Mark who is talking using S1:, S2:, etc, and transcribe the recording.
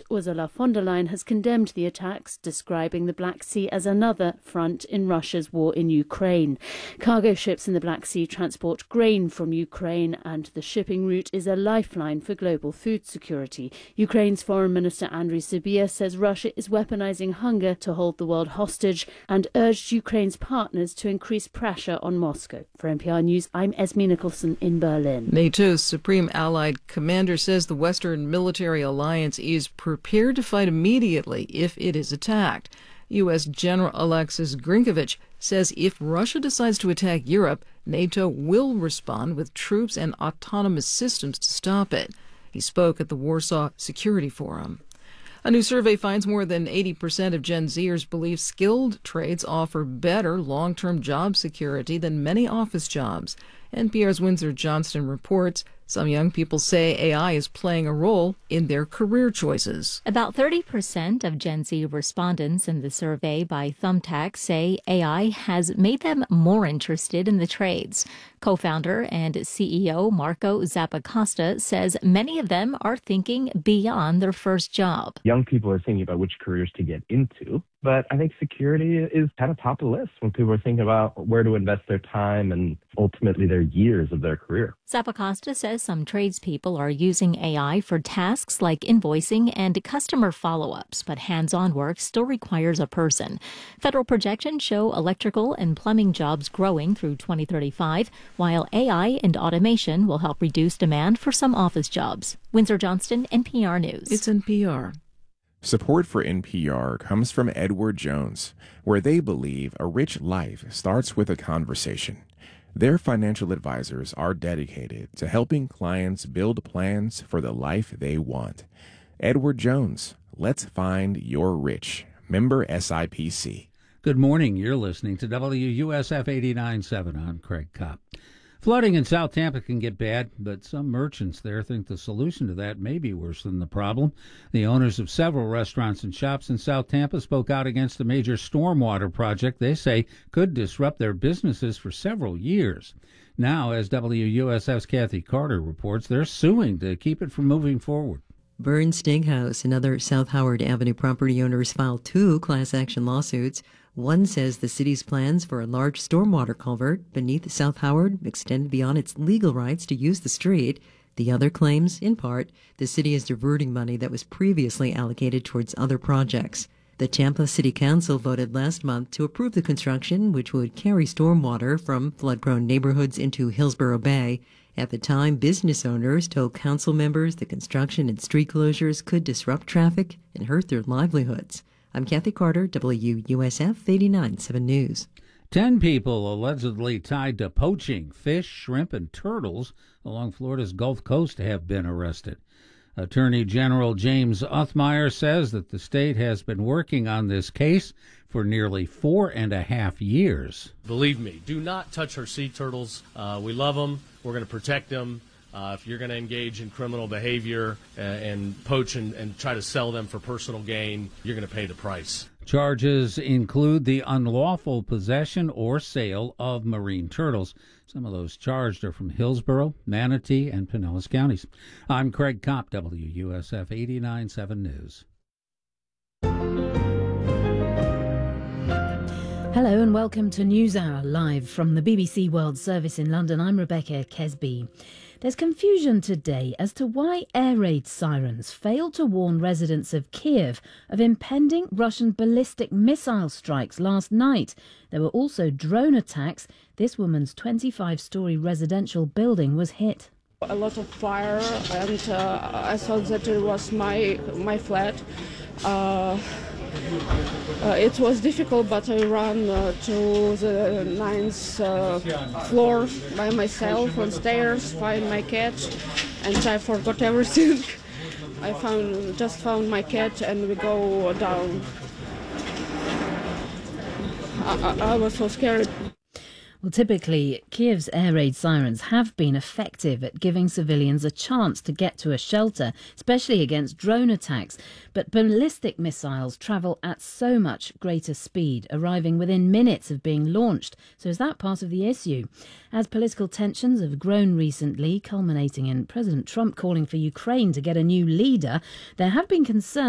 S1: Ursula von der Leyen has condemned the attacks, describing the Black Sea as another front in Russia's war in Ukraine. Cargo ships in the Black Sea transport grain from Ukraine, and the shipping route is a lifeline for global food security. Ukraine's Foreign Minister Andriy Sybiha says Russia is weaponizing hunger to hold the world hostage and urged Ukraine's partners to increase pressure on Moscow. For NPR News, I'm Esme Nicholson in Berlin.
S2: NATO's Supreme Allied Commander says the Western military alliance is prepared to fight immediately if it is attacked. U.S. General Alexis Grinkovich says if Russia decides to attack Europe, NATO will respond with troops and autonomous systems to stop it. He spoke at the Warsaw Security Forum. A new survey finds more than 80% of Gen Zers believe skilled trades offer better long-term job security than many office jobs. NPR's Windsor Johnston reports some young people say AI is playing a role in their career choices.
S3: About 30% of Gen Z respondents in the survey by Thumbtack say AI has made them more interested in the trades. Co-founder and CEO Marco Zappacosta says many of them are thinking beyond their first job.
S4: Young people are thinking about which careers to get into, but I think security is kind of top of the list when people are thinking about where to invest their time and ultimately their years of their career.
S3: Zappacosta says some tradespeople are using AI for tasks like invoicing and customer follow-ups, but hands-on work still requires a person. Federal projections show electrical and plumbing jobs growing through 2035, while AI and automation will help reduce demand for some office jobs. Windsor Johnston, NPR News.
S2: It's NPR.
S5: Support for NPR comes from Edward Jones, where they believe a rich life starts with a conversation. Their financial advisors are dedicated to helping clients build plans for the life they want. Edward Jones, let's find your rich. Member SIPC.
S6: Good morning. You're listening to WUSF 89.7. I'm Craig Kopp. Flooding in South Tampa can get bad, but some merchants there think the solution to that may be worse than the problem. The owners of several restaurants and shops in South Tampa spoke out against a major stormwater project they say could disrupt their businesses for several years. Now, as WUSF's Kathy Carter reports, they're suing to keep it from moving forward.
S7: Burns Steakhouse and other South Howard Avenue property owners filed 2 class action lawsuits. One says the city's plans for a large stormwater culvert beneath South Howard extended beyond its legal rights to use the street. The other claims, in part, the city is diverting money that was previously allocated towards other projects. The Tampa City Council voted last month to approve the construction, which would carry stormwater from flood-prone neighborhoods into Hillsborough Bay. At the time, business owners told council members the construction and street closures could disrupt traffic and hurt their livelihoods. I'm Kathy Carter, WUSF 89.7 News.
S6: 10 people allegedly tied to poaching fish, shrimp, and turtles along Florida's Gulf Coast have been arrested. Attorney General James Othmeyer says that the state has been working on this case for nearly 4.5 years.
S8: Believe me, do not touch our sea turtles. We love them. We're going to protect them. If you're going to engage in criminal behavior and poach and try to sell them for personal gain, you're going to pay the price.
S6: Charges include the unlawful possession or sale of marine turtles. Some of those charged are from Hillsborough, Manatee, and Pinellas counties. I'm Craig Kopp, WUSF 89.7 News.
S9: Hello and welcome to NewsHour, live from the BBC World Service in London. I'm Rebecca Kesby. There's confusion today as to why air raid sirens failed to warn residents of Kiev of impending Russian ballistic missile strikes last night. There were also drone attacks. This woman's 25-story residential building was hit.
S10: A lot of fire, and I thought that it was my flat. It was difficult, but I ran to the 9th floor by myself on stairs, find my cat, and I forgot everything. I just found my cat, and we go down. I was so scared.
S9: Well, typically, Kiev's air raid sirens have been effective at giving civilians a chance to get to a shelter, especially against drone attacks. But ballistic missiles travel at so much greater speed, arriving within minutes of being launched. So is that part of the issue? As political tensions have grown recently, culminating in President Trump calling for Ukraine to get a new leader, there have been concerns